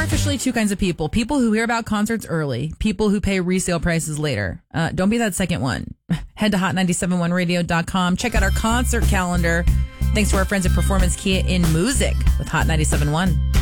are officially two kinds of people. People who hear about concerts early. People who pay resale prices later. Don't be that second one. Head to hot971radio.com. Check out our concert calendar. Thanks to our friends at Performance Kia in Music with Hot 97.1.